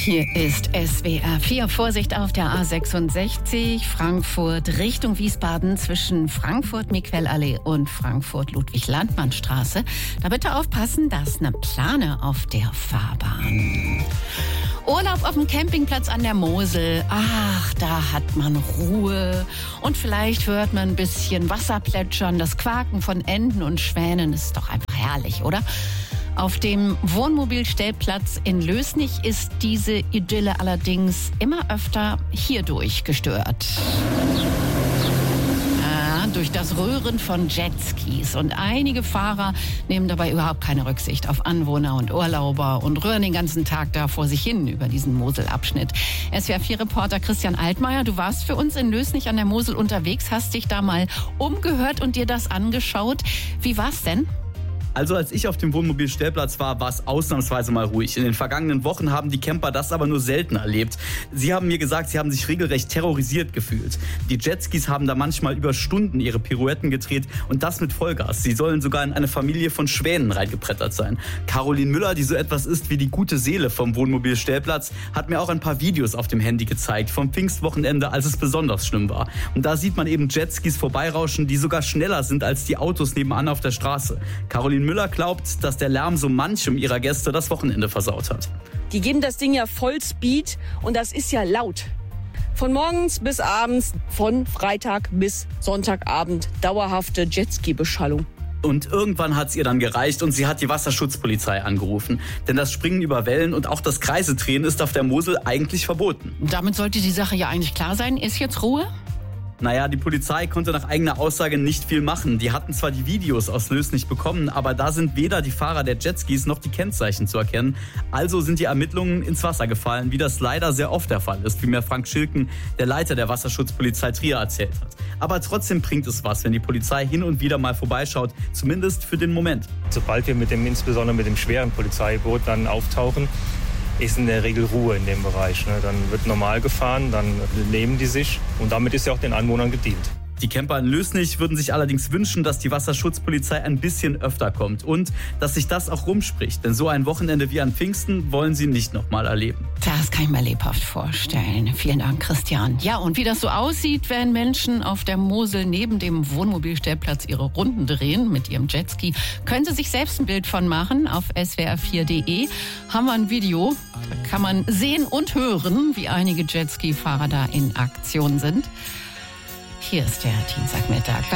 Hier ist SWR 4. Vorsicht auf der A66 Frankfurt Richtung Wiesbaden zwischen Frankfurt-Miquellallee und Frankfurt-Ludwig-Landmann-Straße. Da bitte aufpassen, da ist eine Plane auf der Fahrbahn. Urlaub auf dem Campingplatz an der Mosel. Ach, da hat man Ruhe. Und vielleicht hört man ein bisschen Wasser plätschern. Das Quaken von Enten und Schwänen ist doch einfach herrlich, oder? Auf dem Wohnmobilstellplatz in Lößnich ist diese Idylle allerdings immer öfter hierdurch gestört. Durch das Röhren von Jetskis. Und einige Fahrer nehmen dabei überhaupt keine Rücksicht auf Anwohner und Urlauber und rühren den ganzen Tag da vor sich hin über diesen Moselabschnitt. SWR4-Reporter Christian Altmaier, du warst für uns in Lößnich an der Mosel unterwegs, hast dich da mal umgehört und dir das angeschaut. Wie war's denn? Also als ich auf dem Wohnmobilstellplatz war es ausnahmsweise mal ruhig. In den vergangenen Wochen haben die Camper das aber nur selten erlebt. Sie haben mir gesagt, sie haben sich regelrecht terrorisiert gefühlt. Die Jetskis haben da manchmal über Stunden ihre Pirouetten gedreht und das mit Vollgas. Sie sollen sogar in eine Familie von Schwänen reingebrettert sein. Caroline Müller, die so etwas ist wie die gute Seele vom Wohnmobilstellplatz, hat mir auch ein paar Videos auf dem Handy gezeigt vom Pfingstwochenende, als es besonders schlimm war. Und da sieht man eben Jetskis vorbeirauschen, die sogar schneller sind als die Autos nebenan auf der Straße. Caroline Müller glaubt, dass der Lärm so manchem ihrer Gäste das Wochenende versaut hat. Die geben das Ding ja Vollspeed und das ist ja laut. Von morgens bis abends, von Freitag bis Sonntagabend dauerhafte Jetski-Beschallung. Und irgendwann hat es ihr dann gereicht und sie hat die Wasserschutzpolizei angerufen. Denn das Springen über Wellen und auch das Kreisedrehen ist auf der Mosel eigentlich verboten. Damit sollte die Sache ja eigentlich klar sein. Ist jetzt Ruhe? Naja, die Polizei konnte nach eigener Aussage nicht viel machen. Die hatten zwar die Videos aus Lößnich bekommen, aber da sind weder die Fahrer der Jetskis noch die Kennzeichen zu erkennen. Also sind die Ermittlungen ins Wasser gefallen, wie das leider sehr oft der Fall ist, wie mir Frank Schilken, der Leiter der Wasserschutzpolizei Trier, erzählt hat. Aber trotzdem bringt es was, wenn die Polizei hin und wieder mal vorbeischaut, zumindest für den Moment. Sobald wir insbesondere mit dem schweren Polizeiboot dann auftauchen, ist in der Regel Ruhe in dem Bereich. Dann wird normal gefahren, dann nehmen die sich und damit ist ja auch den Anwohnern gedient. Die Camper in Lößnich würden sich allerdings wünschen, dass die Wasserschutzpolizei ein bisschen öfter kommt und dass sich das auch rumspricht. Denn so ein Wochenende wie an Pfingsten wollen sie nicht nochmal erleben. Das kann ich mir lebhaft vorstellen. Vielen Dank, Christian. Ja, und wie das so aussieht, wenn Menschen auf der Mosel neben dem Wohnmobilstellplatz ihre Runden drehen mit ihrem Jetski, können Sie sich selbst ein Bild von machen. Auf swr4.de haben wir ein Video. Da kann man sehen und hören, wie einige Jetski-Fahrer da in Aktion sind. Hier ist der Dienstagmittag.